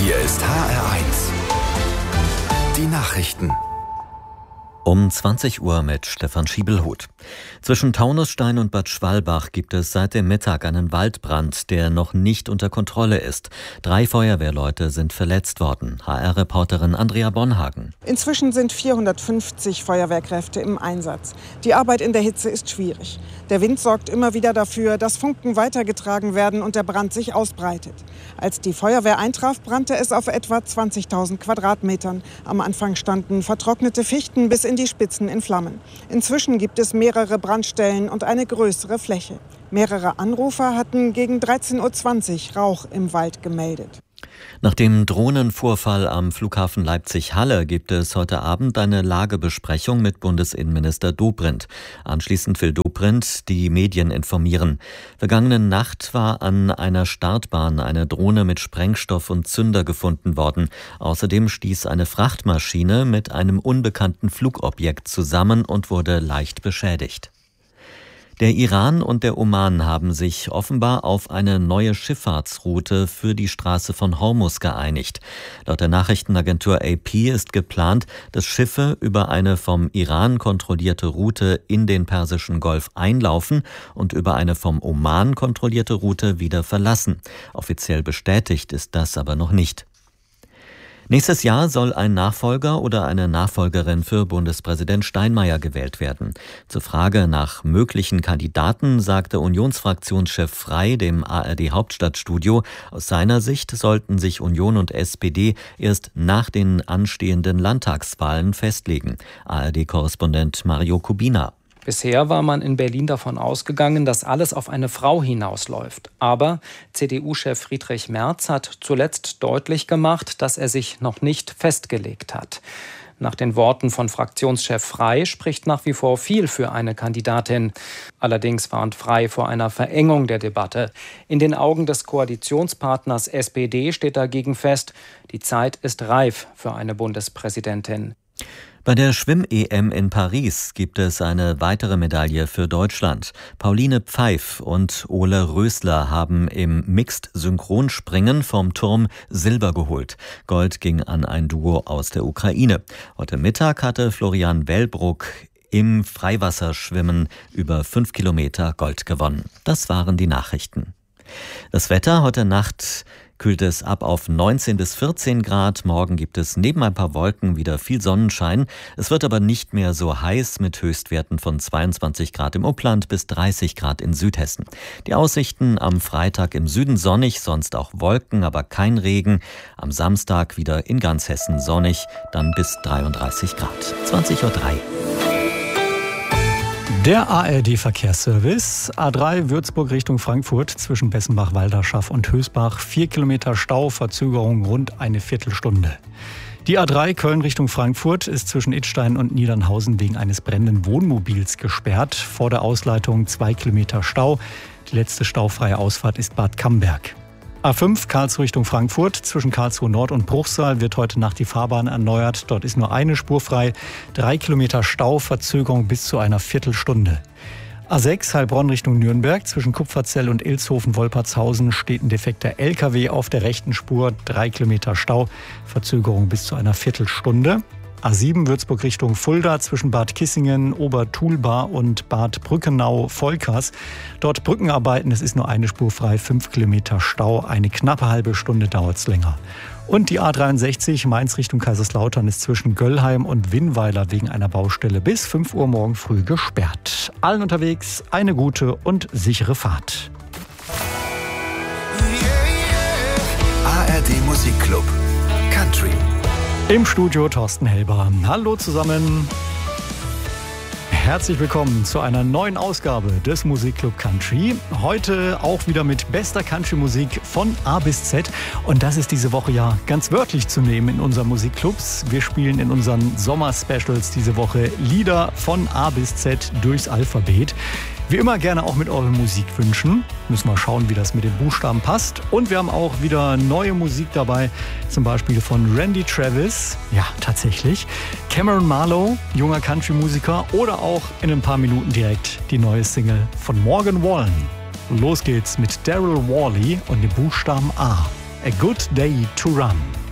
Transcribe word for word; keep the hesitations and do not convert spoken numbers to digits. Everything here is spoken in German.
Hier ist H R eins. Die Nachrichten. Um zwanzig Uhr mit Stefan Schiebelhuth. Zwischen Taunusstein und Bad Schwalbach gibt es seit dem Mittag einen Waldbrand, der noch nicht unter Kontrolle ist. Drei Feuerwehrleute sind verletzt worden. H R-Reporterin Andrea Bonhagen. Inzwischen sind vierhundertfünfzig Feuerwehrkräfte im Einsatz. Die Arbeit in der Hitze ist schwierig. Der Wind sorgt immer wieder dafür, dass Funken weitergetragen werden und der Brand sich ausbreitet. Als die Feuerwehr eintraf, brannte es auf etwa zwanzigtausend Quadratmetern. Am Anfang standen vertrocknete Fichten bis in die Spitzen in Flammen. Inzwischen gibt es mehrere Brandstellen und eine größere Fläche. Mehrere Anrufer hatten gegen dreizehn Uhr zwanzig Rauch im Wald gemeldet. Nach dem Drohnenvorfall am Flughafen Leipzig-Halle gibt es heute Abend eine Lagebesprechung mit Bundesinnenminister Dobrindt. Anschließend will Dobrindt die Medien informieren. Vergangene Nacht war an einer Startbahn eine Drohne mit Sprengstoff und Zünder gefunden worden. Außerdem stieß eine Frachtmaschine mit einem unbekannten Flugobjekt zusammen und wurde leicht beschädigt. Der Iran und der Oman haben sich offenbar auf eine neue Schifffahrtsroute für die Straße von Hormuz geeinigt. Laut der Nachrichtenagentur A P ist geplant, dass Schiffe über eine vom Iran kontrollierte Route in den Persischen Golf einlaufen und über eine vom Oman kontrollierte Route wieder verlassen. Offiziell bestätigt ist das aber noch nicht. Nächstes Jahr soll ein Nachfolger oder eine Nachfolgerin für Bundespräsident Steinmeier gewählt werden. Zur Frage nach möglichen Kandidaten sagte Unionsfraktionschef Frey dem A R D-Hauptstadtstudio, aus seiner Sicht sollten sich Union und S P D erst nach den anstehenden Landtagswahlen festlegen. A R D-Korrespondent Mario Kubina. Bisher war man in Berlin davon ausgegangen, dass alles auf eine Frau hinausläuft. Aber C D U-Chef Friedrich Merz hat zuletzt deutlich gemacht, dass er sich noch nicht festgelegt hat. Nach den Worten von Fraktionschef Frey spricht nach wie vor viel für eine Kandidatin. Allerdings warnt Frey vor einer Verengung der Debatte. In den Augen des Koalitionspartners S P D steht dagegen fest, die Zeit ist reif für eine Bundespräsidentin. Bei der Schwimm-E M in Paris gibt es eine weitere Medaille für Deutschland. Pauline Pfeif und Ole Rösler haben im Mixed-Synchronspringen vom Turm Silber geholt. Gold ging an ein Duo aus der Ukraine. Heute Mittag hatte Florian Wellbruck im Freiwasserschwimmen über fünf Kilometer Gold gewonnen. Das waren die Nachrichten. Das Wetter heute Nacht kühlt es ab auf neunzehn bis vierzehn Grad. Morgen gibt es neben ein paar Wolken wieder viel Sonnenschein. Es wird aber nicht mehr so heiß mit Höchstwerten von zweiundzwanzig Grad im Upland bis dreißig Grad in Südhessen. Die Aussichten am Freitag im Süden sonnig, sonst auch Wolken, aber kein Regen. Am Samstag wieder in ganz Hessen sonnig, dann bis dreiunddreißig Grad. zwanzig Uhr drei. Der A R D-Verkehrsservice. A drei Würzburg Richtung Frankfurt zwischen Bessenbach, Walderschaff und Hösbach. Vier Kilometer Stau, Verzögerung rund eine Viertelstunde. Die A drei Köln Richtung Frankfurt ist zwischen Idstein und Niedernhausen wegen eines brennenden Wohnmobils gesperrt. Vor der Ausleitung zwei Kilometer Stau. Die letzte staufreie Ausfahrt ist Bad Camberg. A fünf Karlsruhe Richtung Frankfurt. Zwischen Karlsruhe Nord und Bruchsal wird heute Nacht die Fahrbahn erneuert. Dort ist nur eine Spur frei. Drei Kilometer Stau, Verzögerung bis zu einer Viertelstunde. A sechs Heilbronn Richtung Nürnberg. Zwischen Kupferzell und Ilshofen-Wolpertshausen steht ein defekter L K W auf der rechten Spur. Drei Kilometer Stau, Verzögerung bis zu einer Viertelstunde. A sieben Würzburg Richtung Fulda zwischen Bad Kissingen, Obertulba und Bad Brückenau-Volkers. Dort Brückenarbeiten, es ist nur eine Spur frei, fünf Kilometer Stau, eine knappe halbe Stunde dauert es länger. Und die A dreiundsechzig Mainz Richtung Kaiserslautern ist zwischen Göllheim und Winnweiler wegen einer Baustelle bis fünf Uhr morgen früh gesperrt. Allen unterwegs eine gute und sichere Fahrt. A R D Musikclub Country. Im Studio Thorsten Helber. Hallo zusammen. Herzlich willkommen zu einer neuen Ausgabe des Musikclub Country. Heute auch wieder mit bester Country-Musik von A bis Z. Und das ist diese Woche ja ganz wörtlich zu nehmen in unseren Musikclubs. Wir spielen in unseren Sommer-Specials diese Woche Lieder von A bis Z durchs Alphabet. Wie immer gerne auch mit euren Musikwünschen. Müssen wir schauen, wie das mit den Buchstaben passt. Und wir haben auch wieder neue Musik dabei. Zum Beispiel von Randy Travis. Ja, tatsächlich. Cameron Marlowe, junger Country-Musiker. Oder auch in ein paar Minuten direkt die neue Single von Morgan Wallen. Los geht's mit Daryl Worley und dem Buchstaben A. A Good Day to Run.